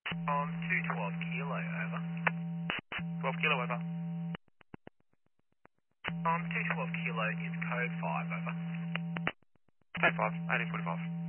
212 kilo, over. 12 kilo, over. 212 kilo is code 5, over. Code 5, 1845.